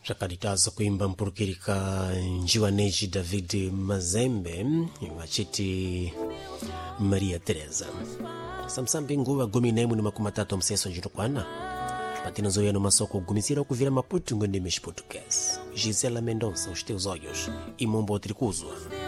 zvakalitaza kuimba mpurukirika njiwaneji David Mazembe vachiti Maria Teresa samsambi nguva 14 mseso njitokwana patina zoyano masoko gumisira kuvira Maputo ngondime Português. Gisela Mendonça, os teus olhos e Mombo Tricuzwa.